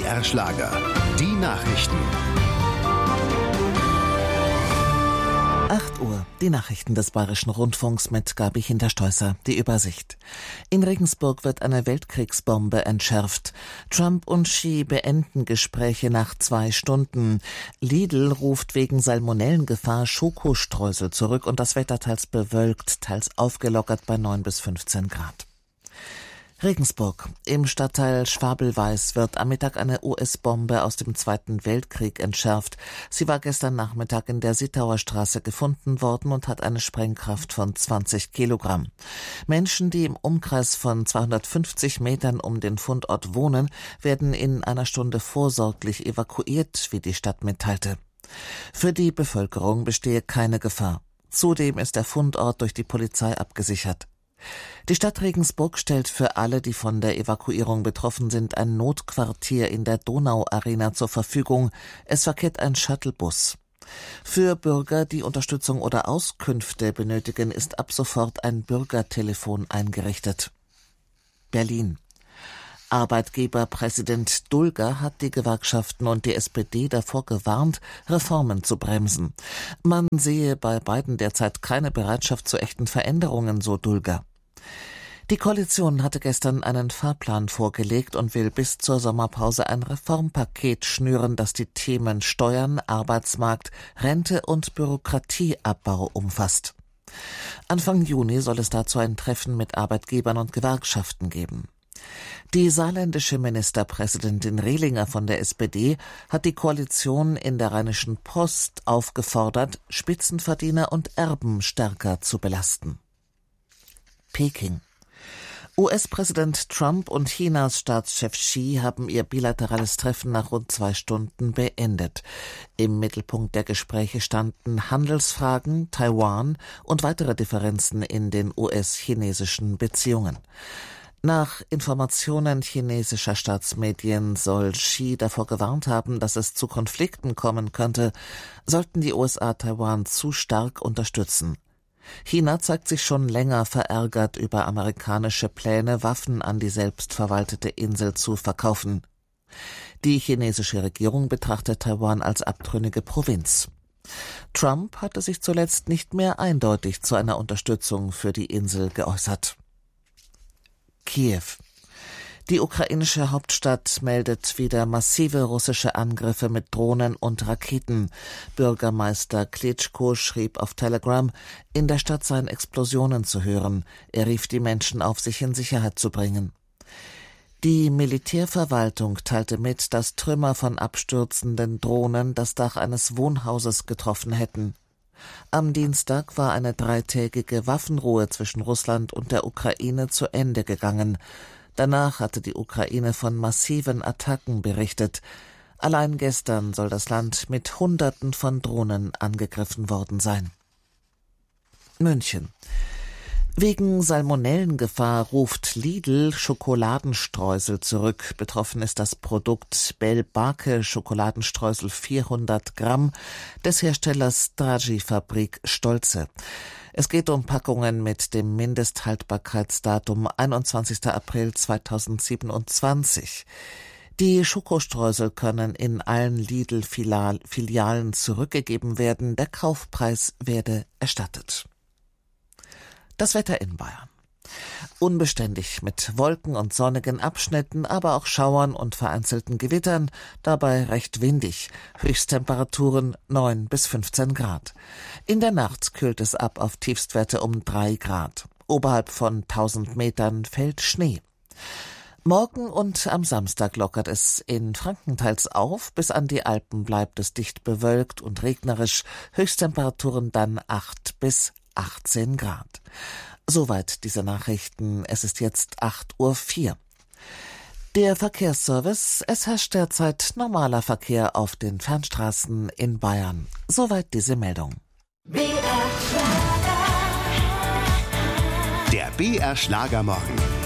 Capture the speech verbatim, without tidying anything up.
R Schlager. Die Nachrichten. acht Uhr, die Nachrichten des Bayerischen Rundfunks mit Gabi Hinterstoisser. Die Übersicht. In Regensburg wird eine Weltkriegsbombe entschärft. Trump und Xi beenden Gespräche nach zwei Stunden. Lidl ruft wegen Salmonellengefahr Schokostreusel zurück und das Wetter teils bewölkt, teils aufgelockert bei neun bis fünfzehn Grad. Regensburg. Im Stadtteil Schwabelweiß wird am Mittag eine U S-Bombe aus dem Zweiten Weltkrieg entschärft. Sie war gestern Nachmittag in der Sittauer Straße gefunden worden und hat eine Sprengkraft von zwanzig Kilogramm. Menschen, die im Umkreis von zweihundertfünfzig Metern um den Fundort wohnen, werden in einer Stunde vorsorglich evakuiert, wie die Stadt mitteilte. Für die Bevölkerung bestehe keine Gefahr. Zudem ist der Fundort durch die Polizei abgesichert. Die Stadt Regensburg stellt für alle, die von der Evakuierung betroffen sind, ein Notquartier in der Donau-Arena zur Verfügung. Es verkehrt ein Shuttlebus. Für Bürger, die Unterstützung oder Auskünfte benötigen, ist ab sofort ein Bürgertelefon eingerichtet. Berlin. Arbeitgeberpräsident Dulger hat die Gewerkschaften und die S P D davor gewarnt, Reformen zu bremsen. Man sehe bei beiden derzeit keine Bereitschaft zu echten Veränderungen, so Dulger. Die Koalition hatte gestern einen Fahrplan vorgelegt und will bis zur Sommerpause ein Reformpaket schnüren, das die Themen Steuern, Arbeitsmarkt, Rente und Bürokratieabbau umfasst. Anfang Juni soll es dazu ein Treffen mit Arbeitgebern und Gewerkschaften geben. Die saarländische Ministerpräsidentin Rehlinger von der S P D hat die Koalition in der Rheinischen Post aufgefordert, Spitzenverdiener und Erben stärker zu belasten. Peking. U S-Präsident Trump und Chinas Staatschef Xi haben ihr bilaterales Treffen nach rund zwei Stunden beendet. Im Mittelpunkt der Gespräche standen Handelsfragen, Taiwan und weitere Differenzen in den U S-chinesischen Beziehungen. Nach Informationen chinesischer Staatsmedien soll Xi davor gewarnt haben, dass es zu Konflikten kommen könnte, sollten die U S A Taiwan zu stark unterstützen. China zeigt sich schon länger verärgert über amerikanische Pläne, Waffen an die selbstverwaltete Insel zu verkaufen. Die chinesische Regierung betrachtet Taiwan als abtrünnige Provinz. Trump hatte sich zuletzt nicht mehr eindeutig zu einer Unterstützung für die Insel geäußert. Kiew. Die ukrainische Hauptstadt meldet wieder massive russische Angriffe mit Drohnen und Raketen. Bürgermeister Klitschko schrieb auf Telegram, in der Stadt seien Explosionen zu hören. Er rief die Menschen auf, sich in Sicherheit zu bringen. Die Militärverwaltung teilte mit, dass Trümmer von abstürzenden Drohnen das Dach eines Wohnhauses getroffen hätten. Am Dienstag war eine dreitägige Waffenruhe zwischen Russland und der Ukraine zu Ende gegangen. Danach hatte die Ukraine von massiven Attacken berichtet. Allein gestern soll das Land mit Hunderten von Drohnen angegriffen worden sein. München. Wegen Salmonellengefahr ruft Lidl Schokoladenstreusel zurück. Betroffen ist das Produkt Bell Barke Schokoladenstreusel vierhundert Gramm des Herstellers Draghi-Fabrik Stolze. Es geht um Packungen mit dem Mindesthaltbarkeitsdatum einundzwanzigster April zweitausendsiebenundzwanzig. Die Schokostreusel können in allen Lidl-Filialen zurückgegeben werden. Der Kaufpreis werde erstattet. Das Wetter in Bayern. Unbeständig mit Wolken und sonnigen Abschnitten, aber auch Schauern und vereinzelten Gewittern, dabei recht windig. Höchsttemperaturen neun bis fünfzehn Grad. In der Nacht kühlt es ab auf Tiefstwerte um drei Grad. Oberhalb von tausend Metern fällt Schnee. Morgen und am Samstag lockert es in Franken teils auf, bis an die Alpen bleibt es dicht bewölkt und regnerisch, Höchsttemperaturen dann acht bis achtzehn Grad. Soweit diese Nachrichten. Es ist jetzt acht Uhr vier. Der Verkehrsservice. Es herrscht derzeit normaler Verkehr auf den Fernstraßen in Bayern. Soweit diese Meldung. Der B R Schlagermorgen.